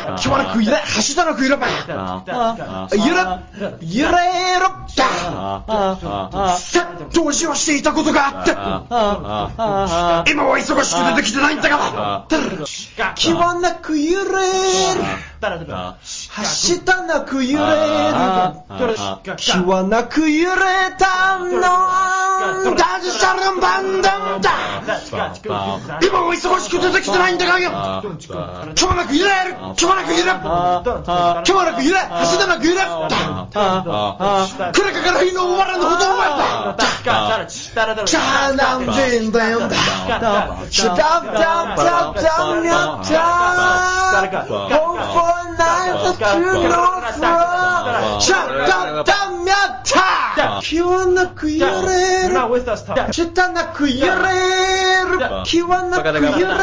気まなく揺れ走ったなく揺れば揺れろ投資をしていたことがあって今は忙しく出てきてないんだが気まなく揺れる走ったなく揺れる気はなく揺れたのダジシャルンバンダンだ今は忙しく出てきてないんだがよ気まなく揺れる気まなく揺れ気まなく揺れ走ったなく揺れこれから日の終わらぬほどチャーナンデンデンだシャダブダブダブダブヤッターホーフォーナイトトゥーノーフローシャダブダブヤッター気はなく揺れるシャダなく揺れる気はなく揺れる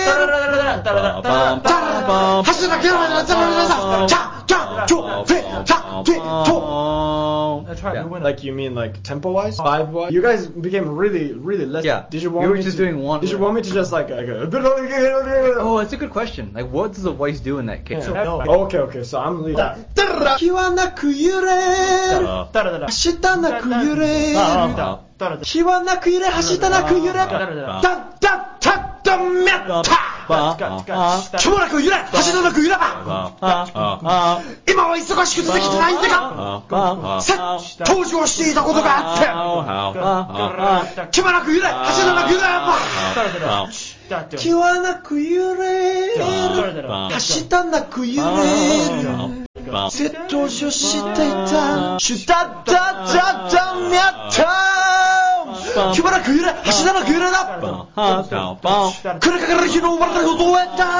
走らなきゃならないチャチャチョフェチャチェト Like you mean like tempo wise, vibe wise? You guys became really less. Yeah. Did you want me to just like Oh, it's a good question. Like, what does the voice do in that case? Okay. So I'm leaving. 気はなく揺れる走ったなく揺れる気はなく揺れ走ったなく揺れダッダッタッダミャッタ気もなく揺れ走ったなく揺れば今は忙しく出てきてないんだが当時をしていたことがあって気もなく揺れ走ったなく揺れば気はなく揺れる走ったなく揺れる投資をしていたシュタッダッダッダミャッタ気もなく揺れ走ったなく揺れだこれから日の終わりのことをやった